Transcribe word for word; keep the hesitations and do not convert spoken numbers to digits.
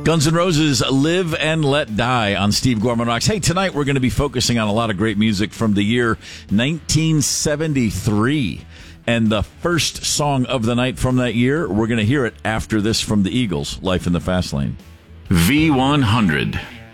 Guns N' Roses, Live and Let Die on Steve Gorman Rocks. Hey, tonight we're going to be focusing on a lot of great music from the year nineteen seventy-three. And the first song of the night from that year, we're going to hear it after this from the Eagles, Life in the Fast Lane. V one hundred.